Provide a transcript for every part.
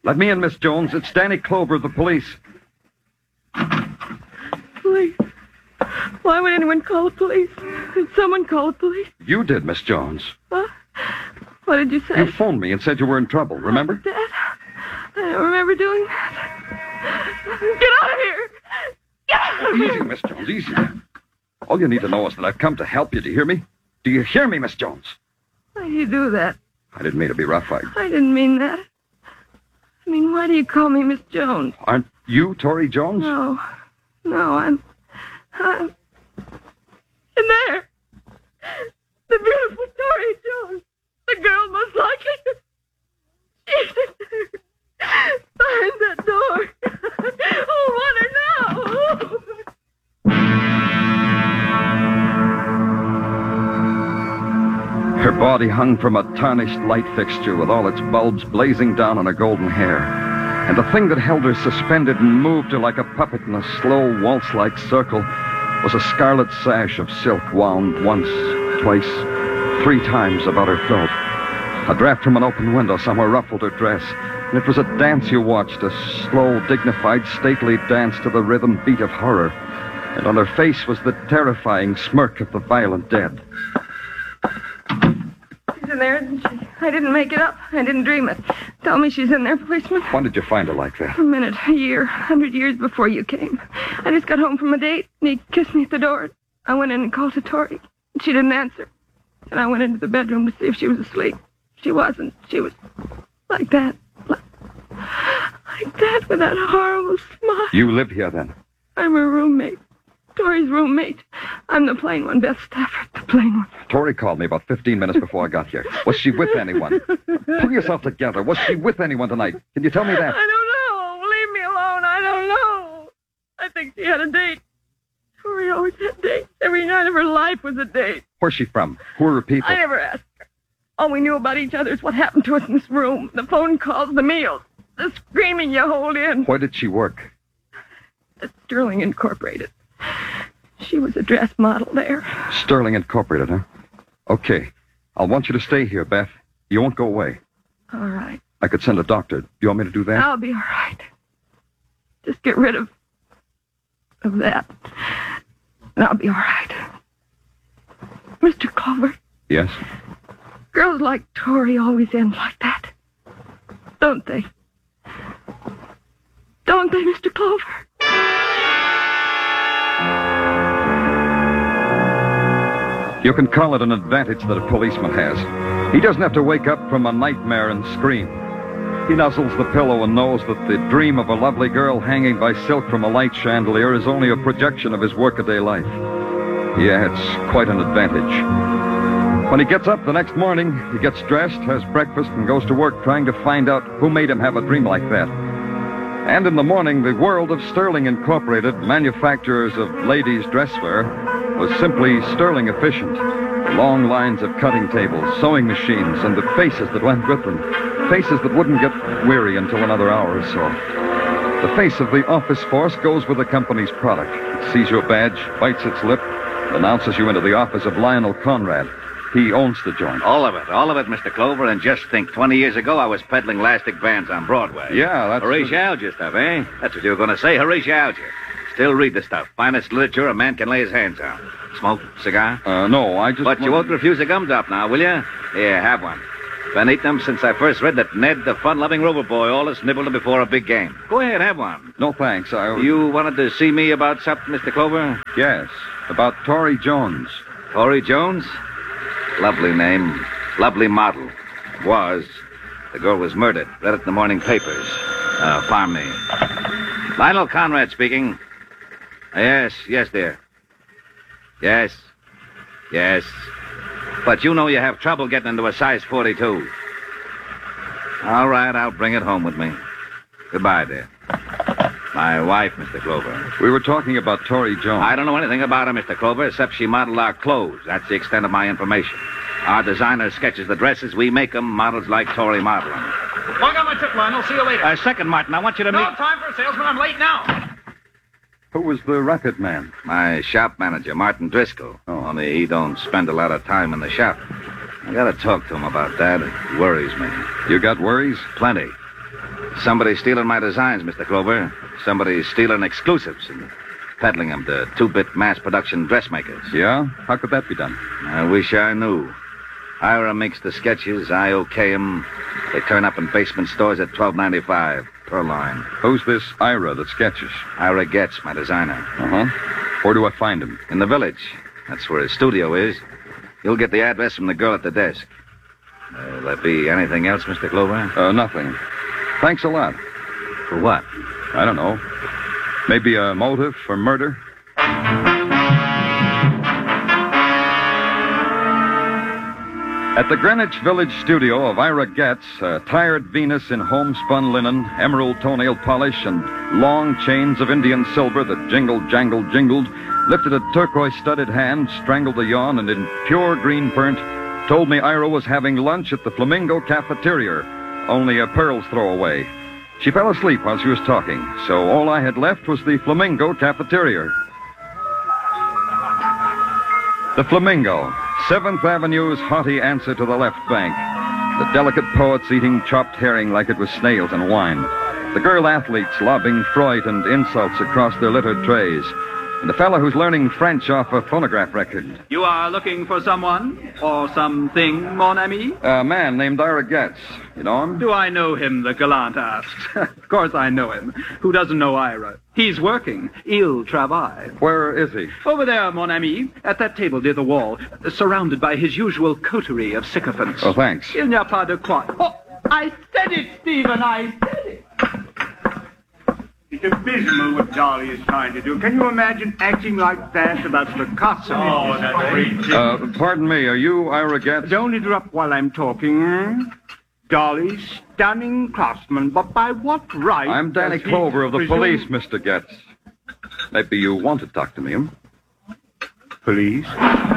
Let me in, Miss Jones. It's Danny Clover of the police. Police? Why would anyone call the police? Did someone call the police? You did, Miss Jones. What? What did you say? You phoned me and said you were in trouble, remember? Dad? I don't remember doing that. Get out of here! Get out of here! Easy, Miss Jones, easy. All you need to know is that I've come to help you. Do you hear me? Do you hear me, Miss Jones? Why do you do that? I didn't mean to be rough. I didn't mean that. I mean, why do you call me Miss Jones? Aren't you Tori Jones? No, I'm in there. The beautiful Tori Jones. The girl most likely. She's in there. Behind that door. Oh, want her now. Her body hung from a tarnished light fixture with all its bulbs blazing down on her golden hair. And the thing that held her suspended and moved her like a puppet in a slow waltz-like circle was a scarlet sash of silk wound once, twice, 3 times about her throat. A draft from an open window somewhere ruffled her dress, and it was a dance you watched, a slow, dignified, stately dance to the rhythm beat of horror. And on her face was the terrifying smirk of the violent dead. She's in there, isn't she? I didn't make it up. I didn't dream it. Tell me she's in there, policeman. When did you find her like that? A minute, a year, 100 years before you came. I just got home from a date, and he kissed me at the door. I went in and called to Tori. She didn't answer. And I went into the bedroom to see if she was asleep. She wasn't. She was like that. Like that, with that horrible smile. You live here, then? I'm her roommate. Tori's roommate. I'm the plain one, Beth Stafford, the plain one. Tori called me about 15 minutes before I got here. Was she with anyone? Pull yourself together. Was she with anyone tonight? Can you tell me that? I don't know. Leave me alone. I don't know. I think she had a date. Tori always had dates. Every night of her life was a date. Where's she from? Who are her people? I never asked her. All we knew about each other is what happened to us in this room. The phone calls, the meals, the screaming you hold in. Where did she work? At Sterling Incorporated. She was a dress model there. Sterling Incorporated, huh? Okay. I'll want you to stay here, Beth. You won't go away. All right. I could send a doctor. Do you want me to do that? I'll be all right. Just get rid of that. And I'll be all right. Mr. Clover. Yes? Girls like Tori always end like that. Don't they? Don't they, Mr. Clover? You can call it an advantage that a policeman has. He doesn't have to wake up from a nightmare and scream. He nuzzles the pillow and knows that the dream of a lovely girl hanging by silk from a light chandelier is only a projection of his workaday life. Yeah, it's quite an advantage. When he gets up the next morning, he gets dressed, has breakfast, and goes to work trying to find out who made him have a dream like that. And in the morning, the world of Sterling Incorporated, manufacturers of ladies' dresswear, was simply sterling efficient. Long lines of cutting tables, sewing machines, and the faces that went with them. Faces that wouldn't get weary until another hour or so. The face of the office force goes with the company's product. It sees your badge, bites its lip, announces you into the office of Lionel Conrad. He owns the joint. All of it, Mr. Clover. And just think, 20 years ago, I was peddling elastic bands on Broadway. Yeah, that's... Horatio Alger stuff, eh? That's what you were going to say, Horatio Alger. Still read the stuff. Finest literature a man can lay his hands on. Smoke? Cigar? No, I just... But you won't refuse a gumdrop now, will you? Here, have one. Been eating them since I first read that Ned, the fun-loving rover boy, always nibbled them before a big game. Go ahead, have one. No, thanks. You wanted to see me about something, Mr. Clover? Yes, about Tori Jones. Tori Jones? Lovely name. Lovely model. Was. The girl was murdered. Read it in the morning papers. Farm me. Lionel Conrad speaking. Yes, dear. Yes. But you know you have trouble getting into a size 42. All right, I'll bring it home with me. Goodbye, dear. My wife, Mr. Clover. We were talking about Tori Jones. I don't know anything about her, Mr. Clover, except she modeled our clothes. That's the extent of my information. Our designer sketches the dresses. We make them. Models like Tori model them. Well, I got my tip, Lionel. See you later. Second, Martin, I want you to meet... No time for a salesman. I'm late now. Who was the racket man? My shop manager, Martin Driscoll. Only he don't spend a lot of time in the shop. I gotta talk to him about that. It worries me. You got worries? Plenty. Somebody's stealing my designs, Mr. Clover. Somebody's stealing exclusives and peddling them to two-bit mass production dressmakers. Yeah? How could that be done? I wish I knew. Ira makes the sketches, I okay them. They turn up in basement stores at $12.95 per line. Who's this Ira that sketches? Ira Getz, my designer. Uh-huh. Where do I find him? In the village. That's where his studio is. You'll get the address from the girl at the desk. Will there be anything else, Mr. Clover? Nothing. Thanks a lot. For what? I don't know. Maybe a motive for murder? At the Greenwich Village studio of Ira Getz, a tired Venus in homespun linen, emerald toenail polish, and long chains of Indian silver that jingled, jangled, jingled, lifted a turquoise-studded hand, strangled a yawn, and in pure green burnt, told me Ira was having lunch at the Flamingo Cafeteria, only a pearl's throw away. She fell asleep while she was talking, so all I had left was the Flamingo Cafeteria. The Flamingo, 7th Avenue's haughty answer to the left bank. The delicate poets eating chopped herring like it was snails and wine. The girl athletes lobbing Freud and insults across their littered trays. And the fellow who's learning French off a phonograph record. You are looking for someone or something, mon ami? A man named Ira Getz. You know him? Do I know him, the gallant asked. Of course I know him. Who doesn't know Ira? He's working. Il travaille. Where is he? Over there, mon ami, at that table near the wall, surrounded by his usual coterie of sycophants. Oh, thanks. Il n'y a pas de quoi. Oh, I said it, Stephen, I said it. It's abysmal what Dolly is trying to do. Can you imagine acting like that about Picasso? Oh, that's great. Pardon me, are you Ira Getz? Don't interrupt while I'm talking. Dolly, stunning craftsman, but by what right... I'm Danny does he Clover of the presume- police, Mr. Getz. Maybe you want to talk to me, huh? Police?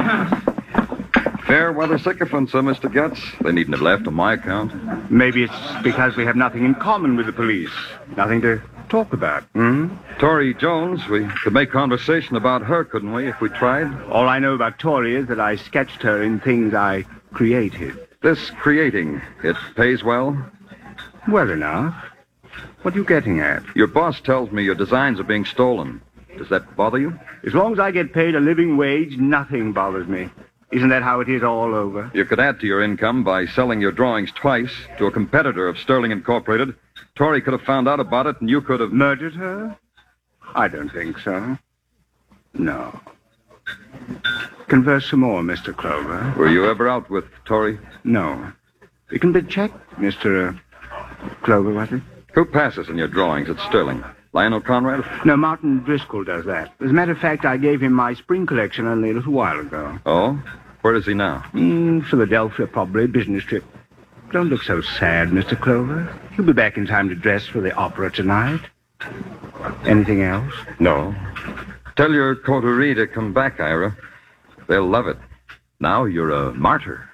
Fair weather sycophants, Mr. Getz. They needn't have left on my account. Maybe it's because we have nothing in common with the police. Nothing to talk about, Tori Jones, we could make conversation about her, couldn't we, if we tried? All I know about Tori is that I sketched her in things I created. This creating, it pays well? Well enough. What are you getting at? Your boss tells me your designs are being stolen. Does that bother you? As long as I get paid a living wage, nothing bothers me. Isn't that how it is all over? You could add to your income by selling your drawings twice to a competitor of Sterling Incorporated. Tori could have found out about it, and you could have... Murdered her? I don't think so. No. Converse some more, Mr. Clover. Were you ever out with Tori? No. It can be checked, Mr. Clover, was it? Who passes in your drawings at Sterling? Lionel Conrad? No, Martin Driscoll does that. As a matter of fact, I gave him my spring collection only a little while ago. Oh? Where is he now? Philadelphia, probably. Business trip. Don't look so sad, Mr. Clover. He'll be back in time to dress for the opera tonight. Anything else? No. Tell your coterie to come back, Ira. They'll love it. Now you're a martyr.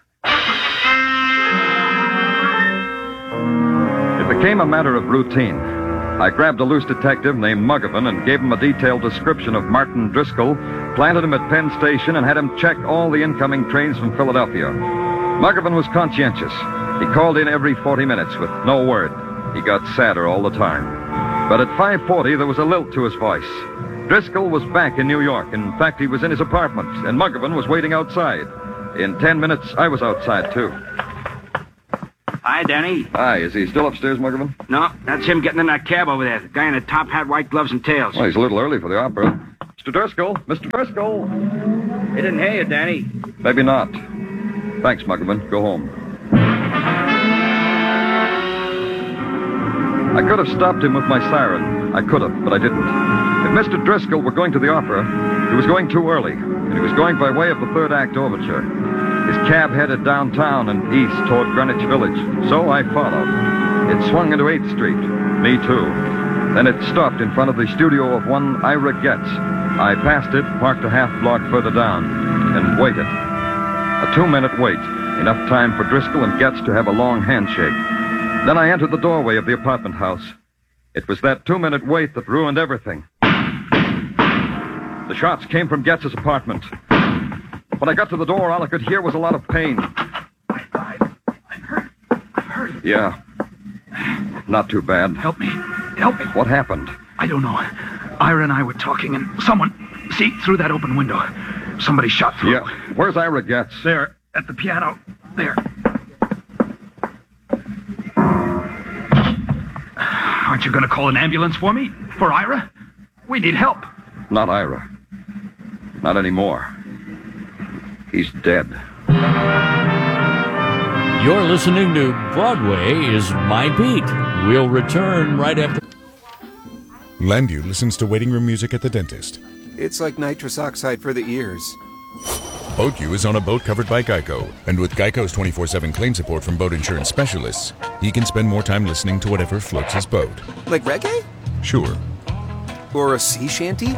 It became a matter of routine. I grabbed a loose detective named Muggavan and gave him a detailed description of Martin Driscoll, planted him at Penn Station, and had him check all the incoming trains from Philadelphia. Muggavan was conscientious. He called in every 40 minutes with no word. He got sadder all the time. But at 5:40, there was a lilt to his voice. Driscoll was back in New York. In fact, he was in his apartment, and Muggavan was waiting outside. In 10 minutes, I was outside, too. Hi, Danny. Hi, is he still upstairs, Muggavan? No, that's him getting in that cab over there. The guy in a top hat, white gloves, and tails. Well, he's a little early for the opera. Mr. Driscoll! Mr. Driscoll! He didn't hear you, Danny. Maybe not. Thanks, Muggavan. Go home. I could have stopped him with my siren. I could have, but I didn't. If Mr. Driscoll were going to the opera, he was going too early, and he was going by way of the third act overture. His cab headed downtown and east toward Greenwich Village, so I followed. It swung into 8th Street. Me too. Then it stopped in front of the studio of one Ira Getz. I passed it, parked a half block further down, and waited. A 2-minute wait, enough time for Driscoll and Getz to have a long handshake. Then I entered the doorway of the apartment house. It was that 2-minute wait that ruined everything. The shots came from Getz's apartment. When I got to the door, all I could hear was a lot of pain. I'm hurt. Yeah. not too bad. Help me. Help me. What happened? I don't know. Ira and I were talking, and someone... See, through that open window. Somebody shot through. Yeah. Where's Ira Getz? There, at the piano. There. Aren't you going to call an ambulance for me? For Ira? We need help. Not Ira. Not anymore. He's dead. You're listening to Broadway is My Beat. We'll return right after... Landview listens to waiting room music at the dentist. It's like nitrous oxide for the ears. BoatU is on a boat covered by Geico, and with Geico's 24/7 claim support from boat insurance specialists, he can spend more time listening to whatever floats his boat. Like reggae? Sure, Or a sea shanty?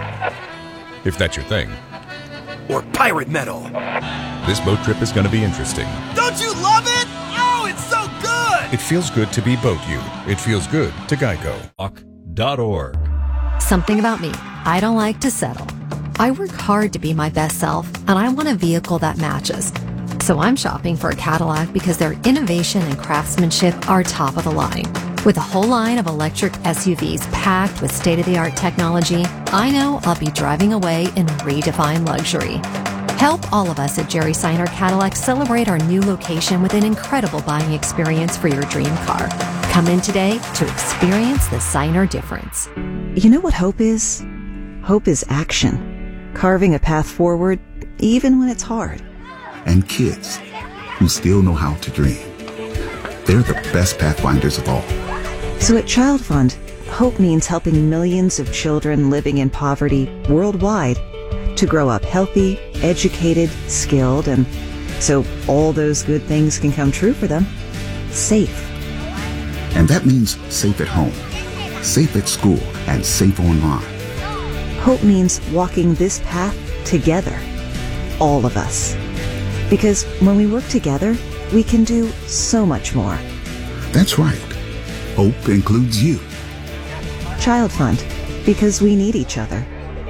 if that's your thing. Or pirate metal? This boat trip is going to be interesting. Don't you love it? Oh, it's so good! It feels good to be BoatU. It feels good to Geico. .org. Something about me. I don't like to settle. I work hard to be my best self, and I want a vehicle that matches. So I'm shopping for a Cadillac because their innovation and craftsmanship are top of the line. With a whole line of electric SUVs packed with state-of-the-art technology, I know I'll be driving away in redefined luxury. Help all of us at Jerry Seiner Cadillac celebrate our new location with an incredible buying experience for your dream car. Come in today to experience the Seiner difference. You know what hope is? Hope is action. Carving a path forward, even when it's hard. And kids who still know how to dream. They're the best pathfinders of all. So at Child Fund, hope means helping millions of children living in poverty worldwide to grow up healthy, educated, skilled, and so all those good things can come true for them. Safe. And that means safe at home, safe at school, and safe online. Hope means walking this path together. All of us. Because when we work together, we can do so much more. That's right. Hope includes you. Child Fund, because we need each other.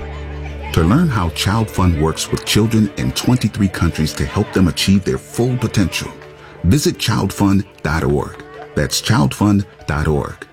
To learn how Child Fund works with children in 23 countries to help them achieve their full potential, visit childfund.org. That's childfund.org.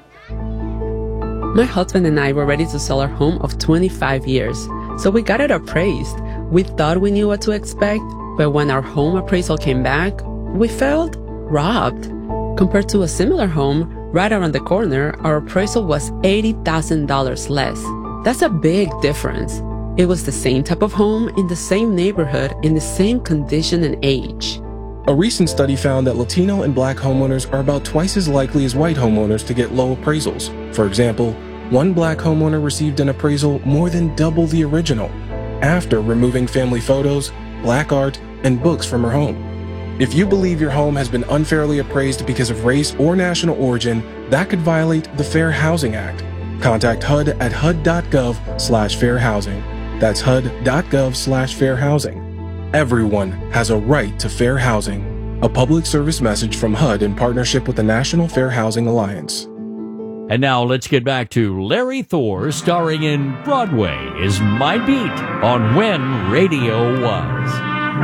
My husband and I were ready to sell our home of 25 years, so we got it appraised. We thought we knew what to expect, but when our home appraisal came back, we felt robbed. Compared to a similar home right around the corner, our appraisal was $80,000 less. That's a big difference. It was the same type of home in the same neighborhood in the same condition and age. A recent study found that Latino and Black homeowners are about twice as likely as white homeowners to get low appraisals. For example, one Black homeowner received an appraisal more than double the original, after removing family photos, Black art, and books from her home. If you believe your home has been unfairly appraised because of race or national origin, that could violate the Fair Housing Act. Contact HUD at hud.gov/fairhousing. That's hud.gov/fairhousing. Everyone has a right to fair housing. A public service message from HUD in partnership with the National Fair Housing Alliance. And now let's get back to Larry Thor starring in Broadway is My Beat on When Radio Was.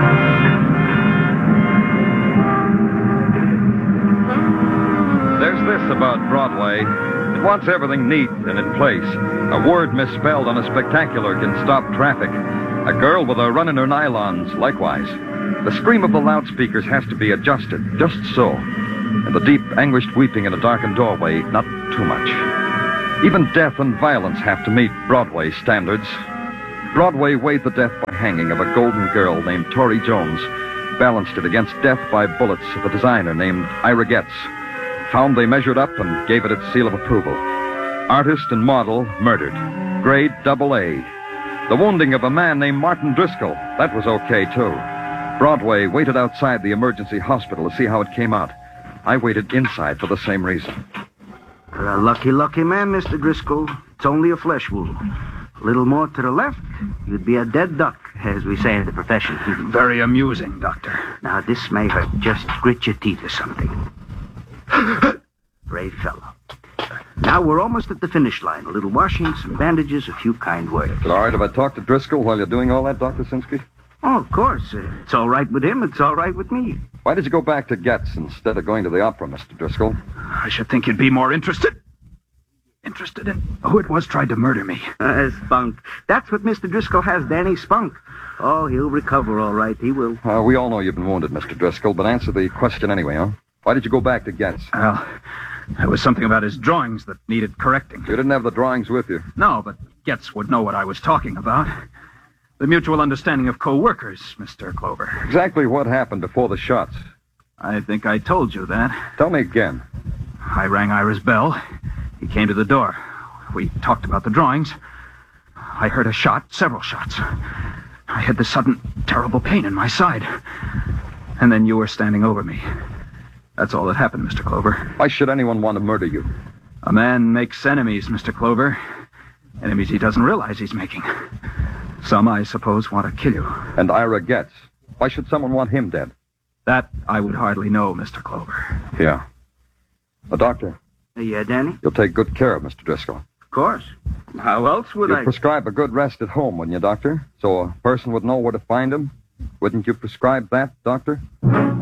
There's this about Broadway. It wants everything neat and in place. A word misspelled on a spectacular can stop traffic. A girl with a run in her nylons, likewise. The scream of the loudspeakers has to be adjusted, just so. And the deep, anguished weeping in a darkened doorway, not too much. Even death and violence have to meet Broadway standards. Broadway weighed the death by hanging of a golden girl named Tori Jones, balanced it against death by bullets of a designer named Ira Getz. Found they measured up and gave it its seal of approval. Artist and model murdered. Grade AA. The wounding of a man named Martin Driscoll, that was okay, too. Broadway waited outside the emergency hospital to see how it came out. I waited inside for the same reason. You're a lucky, lucky man, Mr. Driscoll. It's only a flesh wound. A little more to the left, you'd be a dead duck, as we say in the profession. Very amusing, Doctor. Now, this may hurt. Just grit your teeth or something. Brave fellow. Now we're almost at the finish line. A little washing, some bandages, a few kind words. Is it all right if I talk to Driscoll while you're doing all that, Dr. Sinsky? Oh, of course. It's all right with him. It's all right with me. Why did you go back to Getz instead of going to the opera, Mr. Driscoll? I should think you'd be more interested in who it was tried to murder me. Spunk. That's what Mr. Driscoll has, Danny, spunk. Oh, he'll recover all right. He will. We all know you've been wounded, Mr. Driscoll, but answer the question anyway, huh? Why did you go back to Getz? Well, there was something about his drawings that needed correcting. You didn't have the drawings with you. No, but Getz would know what I was talking about. The mutual understanding of co-workers, Mr. Clover. Exactly what happened before the shots? I think I told you that. Tell me again. I rang Ira's bell. He came to the door. We talked about the drawings. I heard a shot, several shots. I had this sudden, terrible pain in my side. And then you were standing over me. That's all that happened, Mr. Clover. Why should anyone want to murder you? A man makes enemies, Mr. Clover. Enemies he doesn't realize he's making. Some, I suppose, want to kill you. And Ira Getz. Why should someone want him dead? That I would hardly know, Mr. Clover. Yeah. The doctor. Yeah, Danny? You'll take good care of Mr. Driscoll. Of course. How else would You'd prescribe a good rest at home, wouldn't you, Doctor? So a person would know where to find him? Wouldn't you prescribe that, Doctor?